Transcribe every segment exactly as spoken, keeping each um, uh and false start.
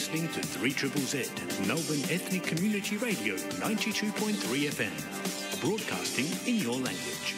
listening to three Z Z, Melbourne Ethnic Community Radio ninety-two point three F M, broadcasting in your language.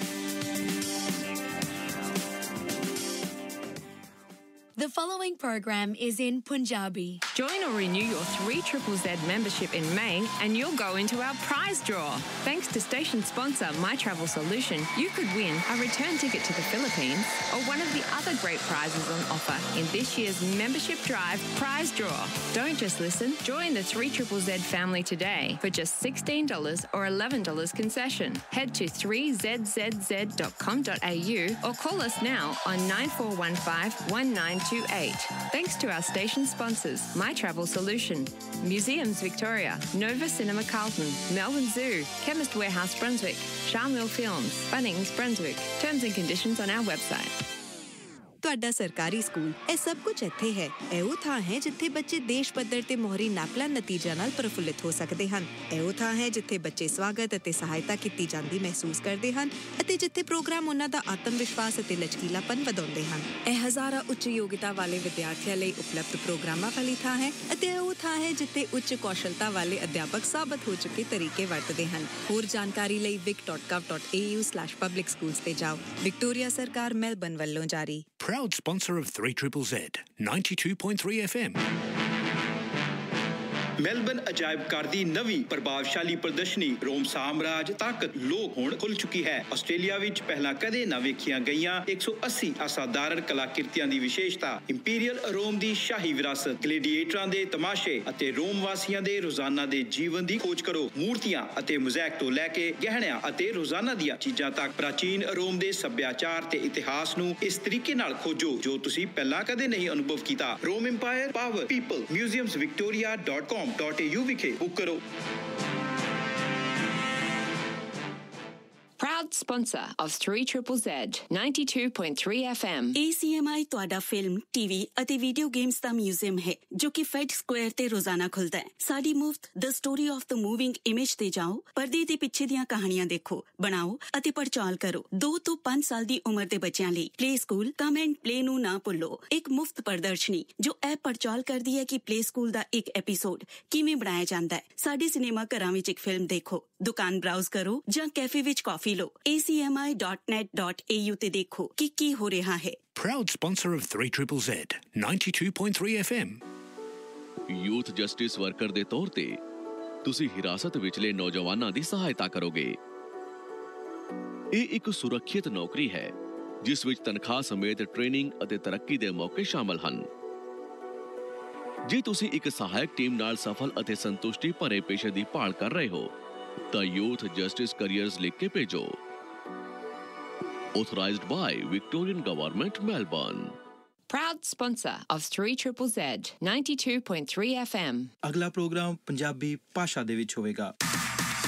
The following program is in Punjabi. Join or renew your three Z Z membership in May and you'll go into our prize draw. Thanks to station sponsor My Travel Solution, you could win a return ticket to the Philippines or one of the other great prizes on offer in this year's membership drive prize draw. Don't just listen, join the three Z Z family today for just sixteen dollars or eleven dollars concession. Head to three z z z dot com dot a u or call us now on nine four one five, one nine two eight. Thanks to our station sponsors, My Travel Solution, Museums Victoria, Nova Cinema Carlton, Melbourne Zoo, Chemist Warehouse Brunswick, Charmel Films, Bunnings Brunswick. Terms and conditions on our website. ਤੁਹਾਡਾ ਸਰਕਾਰੀ school ਇਹ ਸਭ ਕੁਝ ਇੱਥੇ ਹੈ। ਇਹ ਉਹ ਥਾਂ ਹੈ ਜਿੱਥੇ ਬੱਚੇ ਦੇਸ਼ ਪੱਧਰ ਤੇ ਮੋਹਰੀ ਨਾਪਲਾ ਨਤੀਜਿਆਂ ਨਾਲ ਪ੍ਰਫੁੱਲਿਤ ਹੋ ਸਕਦੇ ਹਨ। ਇਹ ਉਹ ਥਾਂ ਹੈ ਜਿੱਥੇ ਬੱਚੇ ਸਵਾਗਤ ਅਤੇ ਸਹਾਇਤਾ ਕੀਤੀ ਜਾਂਦੀ ਮਹਿਸੂਸ ਕਰਦੇ ਹਨ ਅਤੇ ਜਿੱਥੇ ਪ੍ਰੋਗਰਾਮ ਉਹਨਾਂ ਦਾ ਆਤਮ ਵਿਸ਼ਵਾਸ ਅਤੇ ਲਚਕੀਲਾਪਨ ਵਧਾਉਂਦੇ ਹਨ। ਇਹ ਹਜ਼ਾਰਾਂ ਉੱਚ ਯੋਗਤਾ ਵਾਲੇ ਵਿਦਿਆਰਥੀਆਂ ਲਈ ਉਪਲਬਧ ਪ੍ਰੋਗਰਾਮਾਂ ਵਾਲੀ ਥਾਂ ਹੈ ਅਤੇ ਇਹ ਉਹ ਥਾਂ ਹੈ ਜਿੱਥੇ ਉੱਚ ਕੌਸ਼ਲਤਾ ਵਾਲੇ ਅਧਿਆਪਕ ਸਾਬਤ ਹੋ ਚੁੱਕੇ ਤਰੀਕੇ ਵਰਤਦੇ ਹਨ। ਹੋਰ ਜਾਣਕਾਰੀ ਲਈ ਵਿਕ dot ਗਵ dot A you slash public schools ਤੇ ਜਾਓ। ਵਿਕਟੋਰੀਆ ਸਰਕਾਰ ਮੈਲਬਨ ਵੱਲੋਂ ਜਾਰੀ। Proud sponsor of three Z Z, ninety-two point three F M. Melbourne ਅਜਾਇਬ ਘਰ ਦੀ ਨਵੀਂ ਪ੍ਰਭਾਵਸ਼ਾਲੀ ਪ੍ਰਦਰਸ਼ਨੀ ਰੋਮ ਸਾਮਰਾਜ ਤਾਕਤ ਲੋਕ ਹੁਣ ਖੁੱਲ ਚੁੱਕੀ ਹੈ। ਆਸਟ੍ਰੇਲੀਆ ਵਿੱਚ ਪਹਿਲਾਂ ਕਦੇ ਨਾ ਵੇਖੀਆਂ ਗਈਆਂ ਇੱਕ ਸੌ ਅੱਸੀ ਅਸਾਧਾਰਨ ਕਲਾਕ੍ਰਿਤੀਆਂ ਦੀ ਵਿਸ਼ੇਸ਼ਤਾ, ਇੰਪੀਰੀਅਲ ਰੋਮ ਦੀ ਸ਼ਾਹੀ ਵਿਰਾਸਤ, ਗਲੇਡੀਏਟਰਾਂ ਦੇ ਤਮਾਸ਼ੇ ਅਤੇ ਰੋਮ ਵਾਸੀਆਂ ਦੇ ਰੋਜ਼ਾਨਾ ਦੇ ਜੀਵਨ ਦੀ ਖੋਜ ਕਰੋ। ਮੂਰਤੀਆਂ ਅਤੇ ਮੋਜ਼ੈਕ ਤੋਂ ਲੈ ਕੇ ਗਹਿਣਿਆਂ ਅਤੇ ਰੋਜ਼ਾਨਾ ਦੀਆਂ ਚੀਜ਼ਾਂ ਤੱਕ ਪ੍ਰਾਚੀਨ ਰੋਮ ਦੇ ਸੱਭਿਆਚਾਰ ਤੇ ਇਤਿਹਾਸ ਨੂੰ ਇਸ ਤਰੀਕੇ ਨਾਲ ਖੋਜੋ ਜੋ ਤੁਸੀਂ ਪਹਿਲਾਂ ਕਦੇ ਨਹੀਂ ਅਨੁਭਵ ਕੀਤਾ। ਰੋਮ empire power people museums Victoria dot com dot A you ਵਿਖੇ ਬੁੱਕ ਕਰੋ। Proud sponsor of three Z Z, ninety-two point three F M. A C M I ਤੁਹਾਡਾ ਫਿਲਮ, ਟੀਵੀ ਅਤੇ ਵੀਡੀਓ ਗੇਮਸ ਦਾ ਮਿਊਜ਼ੀਅਮ ਹੈ ਜੋ ਕਿ fed Square ਤੇ ਰੋਜ਼ਾਨਾ ਖੁੱਲਦਾ ਹੈ। ਸਾਡੀ ਮੁਫਤ the story of the moving image ਤੇ ਜਾਓ, ਪਰਦੇ ਦੇ ਪਿੱਛੇ ਦੀਆਂ ਕਹਾਣੀਆਂ ਦੇਖੋ, ਬਣਾਓ ਅਤੇ ਪੜਚੋਲ ਕਰੋ। ਦੋ ਤੋਂ ਪੰਜ ਸਾਲ ਦੀ ਉਮਰ ਦੇ ਬੱਚਿਆਂ ਲਈ play school come and play ਨੂੰ ਨਾ ਭੁੱਲੋ। ਇੱਕ ਮੁਫਤ ਪ੍ਰਦਰਸ਼ਨੀ ਜੋ ਇਹ ਪੜਚੋਲ ਕਰਦੀ ਹੈ ਕਿ ਪਲੇ ਸਕੂਲ ਦਾ ਇੱਕ ਐਪੀਸੋਡ ਕਿਵੇਂ ਬਣਾਇਆ ਜਾਂਦਾ ਹੈ। ਸਾਡੇ ਸਿਨੇਮਾ ਘਰਾਂ ਵਿੱਚ ਇੱਕ ਫਿਲਮ ਦੇਖੋ, ਦੁਕਾਨ ਬਰਾਊਜ਼ ਕਰੋ ਜਾਂ ਕੈਫੇ ਵਿੱਚ ਕੌਫੀ ਲਓ। A C M I dot net dot A U ਤੇ ਦੇਖੋ ਕਿ ਕੀ ਹੋ ਰਿਹਾ ਹੈ। Proud sponsor of three Z Z, ninety-two point three F M. Youth justice worker ਦੇ ਤੌਰ ਤੇ ਤੁਸੀਂ ਹਿਰਾਸਤ ਵਿਚਲੇ ਨੌਜਵਾਨਾਂ ਦੀ ਸਹਾਇਤਾ ਕਰੋਗੇ। ਇਹ ਇੱਕ ਸੁਰੱਖਿਅਤ ਨੌਕਰੀ ਹੈ ਜਿਸ ਵਿੱਚ ਤਨਖਾਹ ਸਮੇਤ ਟ੍ਰੇਨਿੰਗ ਅਤੇ ਤਰੱਕੀ ਦੇ ਮੌਕੇ ਸ਼ਾਮਲ ਹਨ। ਜੇ ਤੁਸੀਂ ਇੱਕ ਸਹਾਇਕ ਟੀਮ ਨਾਲ ਸਫਲ ਅਤੇ ਸੰਤੁਸ਼ਟੀ ਭਰੇ ਪੇਸ਼ੇ ਦੀ ਭਾਲ ਕਰ ਰਹੇ ਹੋ ਤਾਂ ਯੂਥ ਜਸਟਿਸ ਕੈਰੀਅਰਸ ਲਿਖ ਕੇ ਭੇਜੋ। Authorized by Victorian Government, Melbourne. Proud sponsor of three Z Z, ninety-two point three F M. ਅਗਲਾ ਪ੍ਰੋਗਰਾਮ ਪੰਜਾਬੀ ਭਾਸ਼ਾ ਦੇ ਵਿੱਚ ਹੋਵੇਗਾ।